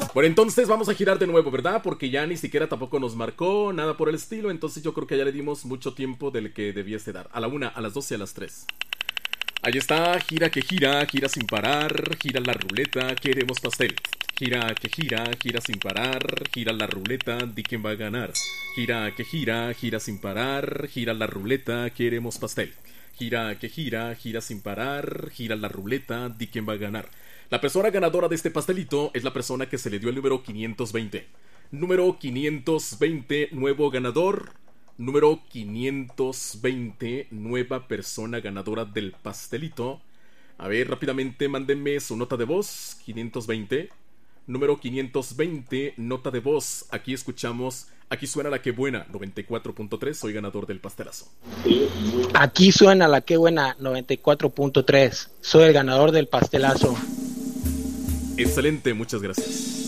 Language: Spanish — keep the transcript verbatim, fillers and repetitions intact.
Bueno, entonces vamos a girar de nuevo, ¿verdad? Porque ya ni siquiera tampoco nos marcó nada por el estilo. Entonces yo creo que ya le dimos mucho tiempo del que debiese dar. A la una, a las dos y a las tres. Ahí está, gira que gira, gira sin parar. Gira la ruleta, queremos pastel. Gira que gira, gira sin parar. Gira la ruleta, di quién va a ganar. Gira que gira, gira sin parar. Gira la ruleta, queremos pastel. Gira que gira, gira sin parar. Gira la ruleta, di quién va a ganar. La persona ganadora de este pastelito es la persona que se le dio el número quinientos veinte. Número quinientos veinte, nuevo ganador. Número quinientos veinte, nueva persona ganadora del pastelito. A ver, rápidamente mándenme su nota de voz. quinientos veinte. Número quinientos veinte, nota de voz. Aquí escuchamos, aquí suena la que buena, noventa y cuatro punto tres, soy ganador del pastelazo. Aquí suena la que buena, noventa y cuatro punto tres, soy el ganador del pastelazo. Excelente, muchas gracias.